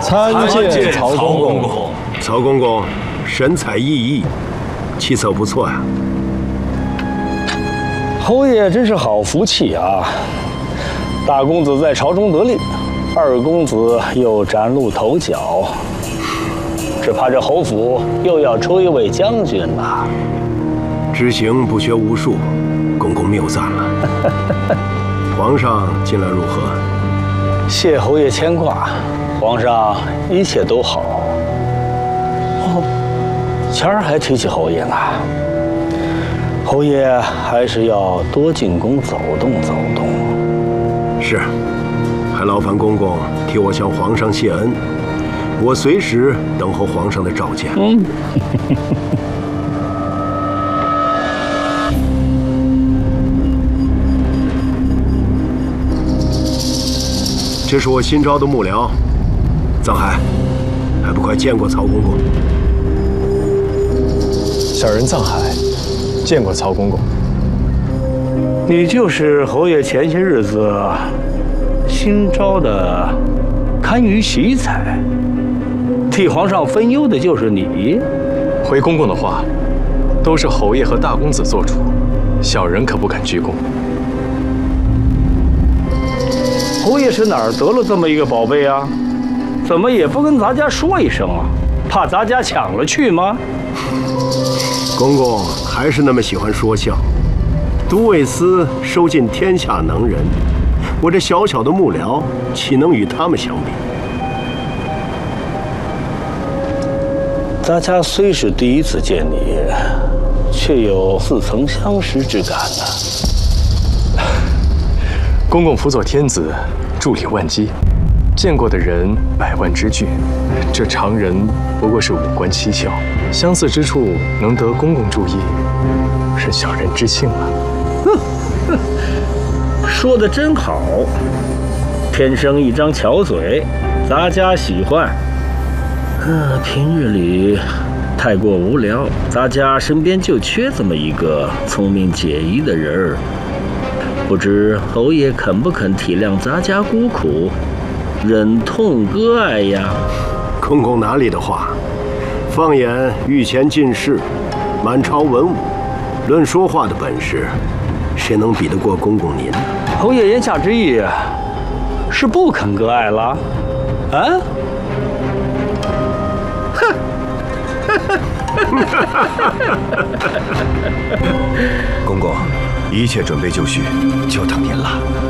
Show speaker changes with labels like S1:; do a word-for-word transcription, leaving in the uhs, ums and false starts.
S1: 参见曹公公。
S2: 曹公公神采奕奕，气色不错呀。
S1: 侯爷真是好福气啊！大公子在朝中得令，二公子又崭露头角，只怕这侯府又要出一位将军了。
S2: 知行不学无术，公公谬赞了。皇上近来如何？
S1: 谢侯爷牵挂，皇上一切都好。哦，前儿还提起侯爷呢。侯爷还是要多进宫走动走动。
S2: 是，还劳烦公公替我向皇上谢恩，我随时等候皇上的召见。嗯。这是我新招的幕僚，藏海，还不快见过曹公公？
S3: 小人藏海，见过曹公公。
S1: 你就是侯爷前些日子新招的堪舆喜才，替皇上分忧的就是你。
S3: 回公公的话，都是侯爷和大公子做主，小人可不敢居功。
S1: 侯爷是哪儿得了这么一个宝贝啊？怎么也不跟咱家说一声啊？怕咱家抢了去吗？
S2: 公公还是那么喜欢说笑。都尉司收尽天下能人，我这小小的幕僚，岂能与他们相比？
S1: 咱家虽是第一次见你，却有似曾相识之感呢。
S3: 公公辅佐天子，助理万机，见过的人百万之巨，这常人不过是五官七窍，相似之处能得公公注意，是小人之幸了。
S1: 哼哼，说得真好，天生一张巧嘴，咱家喜欢。呃，平日里太过无聊，咱家身边就缺这么一个聪明解疑的人儿。不知侯爷肯不肯体谅咱家孤苦，忍痛割爱呀？
S2: 公公哪里的话，放眼御前进士，满朝文武，论说话的本事，谁能比得过公公您呢？
S1: 侯爷言下之意是不肯割爱了？啊？哼！
S4: 公公，一切准备就绪，就等您了。